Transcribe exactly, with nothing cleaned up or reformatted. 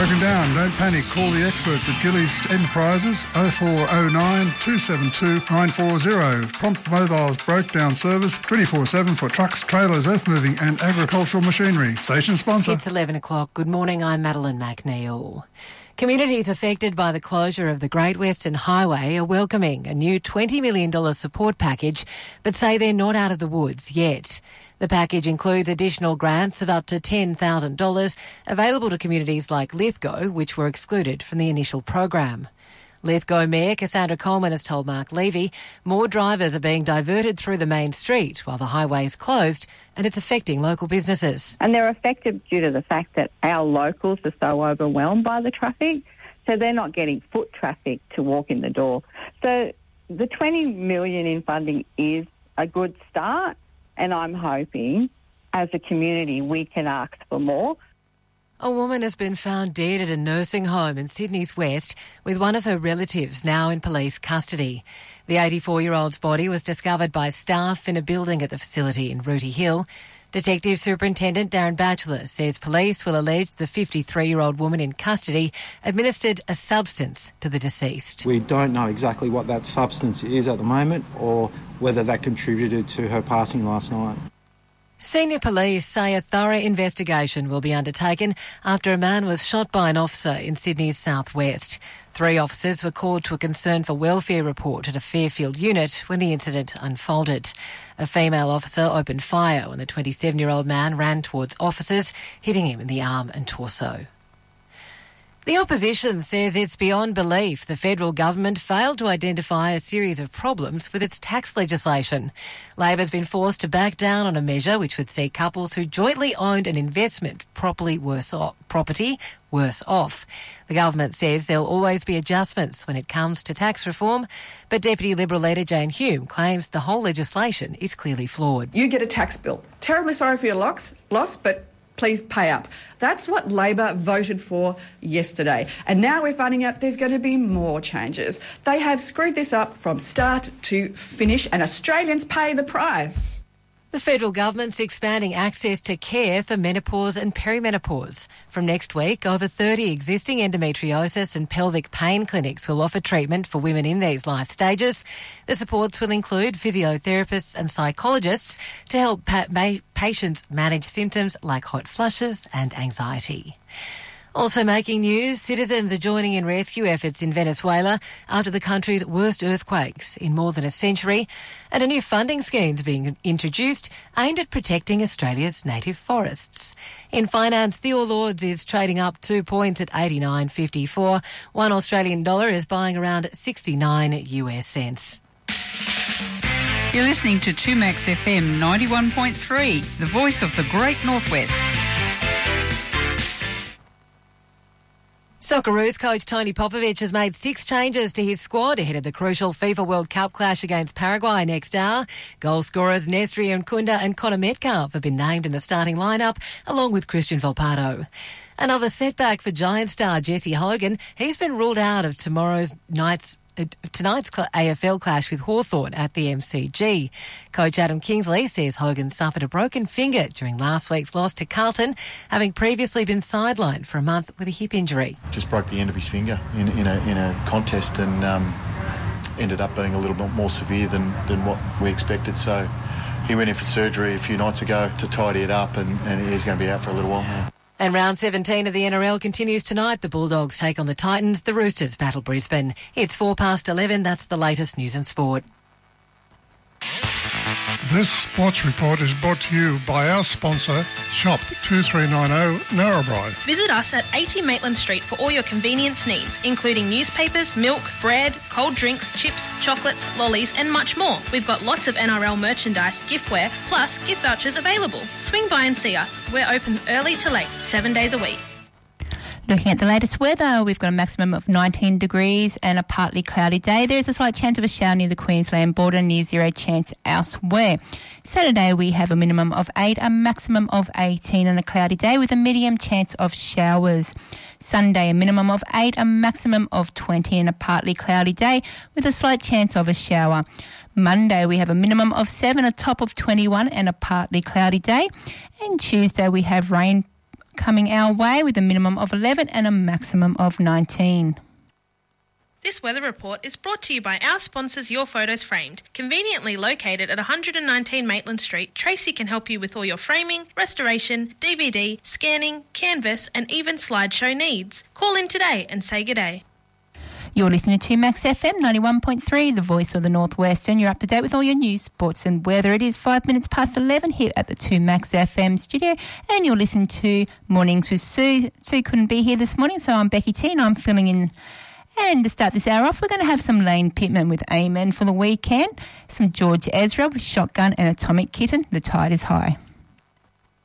broken down. Don't panic. Call the experts at Gillies Enterprises oh four oh nine, two seven two, nine four oh. Prompt Mobile's breakdown service twenty-four seven for trucks, trailers, earth moving and agricultural machinery. Station sponsor. It's eleven o'clock. Good morning. I'm Madeline McNeil. Communities affected by the closure of the Great Western Highway are welcoming a new twenty million dollars support package, but say they're not out of the woods yet. The package includes additional grants of up to ten thousand dollars available to communities like Lithgow, which were excluded from the initial program. Lithgow Mayor Cassandra Coleman has told Mark Levy more drivers are being diverted through the main street while the highway is closed, and it's affecting local businesses. And they're affected due to the fact that our locals are so overwhelmed by the traffic, so they're not getting foot traffic to walk in the door. So the twenty million dollars in funding is a good start, and I'm hoping as a community we can ask for more. A woman has been found dead at a nursing home in Sydney's West with one of her relatives now in police custody. The eighty-four-year-old's body was discovered by staff in a building at the facility in Rooty Hill. Detective Superintendent Darren Batchelor says police will allege the fifty-three-year-old woman in custody administered a substance to the deceased. We don't know exactly what that substance is at the moment or whether that contributed to her passing last night. Senior police say a thorough investigation will be undertaken after a man was shot by an officer in Sydney's southwest. Three officers were called to a concern for welfare report at a Fairfield unit when the incident unfolded. A female officer opened fire when the twenty-seven-year-old man ran towards officers, hitting him in the arm and torso. The opposition says it's beyond belief the federal government failed to identify a series of problems with its tax legislation. Labor's been forced to back down on a measure which would see couples who jointly owned an investment properly worse off, property worse off. The government says there'll always be adjustments when it comes to tax reform, but Deputy Liberal leader Jane Hume claims the whole legislation is clearly flawed. You get a tax bill. Terribly sorry for your loss, loss but please pay up. That's what Labor voted for yesterday. And now we're finding out there's going to be more changes. They have screwed this up from start to finish, and Australians pay the price. The federal government's expanding access to care for menopause and perimenopause. From next week, over thirty existing endometriosis and pelvic pain clinics will offer treatment for women in these life stages. The supports will include physiotherapists and psychologists to help pa- ma- patients manage symptoms like hot flushes and anxiety. Also making news, citizens are joining in rescue efforts in Venezuela after the country's worst earthquakes in more than a century, and a new funding scheme is being introduced aimed at protecting Australia's native forests. In finance, the All Ords is trading up two points at eighty-nine fifty-four. One Australian dollar is buying around sixty-nine US cents. You're listening to two Max F M ninety-one point three, the voice of the Great Northwest. Socceroos coach Tony Popovic has made six changes to his squad ahead of the crucial FIFA World Cup clash against Paraguay next hour. Goal scorers Nesri Nkunda and Connor Metcalfe have been named in the starting lineup, along with Christian Volpato. Another setback for Giant star Jesse Hogan. He's been ruled out of tomorrow's night's uh, tonight's A F L clash with Hawthorn at the M C G. Coach Adam Kingsley says Hogan suffered a broken finger during last week's loss to Carlton, having previously been sidelined for a month with a hip injury. Just broke the end of his finger in, in, a, in a contest and um, ended up being a little bit more severe than, than what we expected. So he went in for surgery a few nights ago to tidy it up, and, and he's going to be out for a little while now. And round seventeen of the N R L continues tonight. The Bulldogs take on the Titans. The Roosters battle Brisbane. It's four past eleven. That's the latest news and sport. This sports report is brought to you by our sponsor, Shop two three nine zero Narrabri. Visit us at eighty Maitland Street for all your convenience needs, including newspapers, milk, bread, cold drinks, chips, chocolates, lollies and much more. We've got lots of N R L merchandise, giftware, plus gift vouchers available. Swing by and see us. We're open early to late, seven days a week. Looking at the latest weather, we've got a maximum of nineteen degrees and a partly cloudy day. There is a slight chance of a shower near the Queensland border, near zero chance elsewhere. Saturday, we have a minimum of eight, a maximum of eighteen and a cloudy day with a medium chance of showers. Sunday, a minimum of eight, a maximum of twenty and a partly cloudy day with a slight chance of a shower. Monday, we have a minimum of seven, a top of twenty-one and a partly cloudy day. And Tuesday, we have rain coming our way with a minimum of eleven and a maximum of nineteen. This weather report is brought to you by our sponsors Your Photos Framed. Conveniently located at one hundred nineteen Maitland Street, Tracy can help you with all your framing, restoration, D V D, scanning, canvas and even slideshow needs. Call in today and say good day. You're listening to Max F M ninety-one point three, the voice of the Northwest, and you're up to date with all your news, sports and weather. It is five minutes past eleven here at the two Max F M studio, and you're listening to Mornings with Sue. Sue couldn't be here this morning, so I'm Becky T and I'm filling in. And to start this hour off, we're going to have some Lane Pittman with Amen for the weekend, some George Ezra with Shotgun and Atomic Kitten, The Tide is High.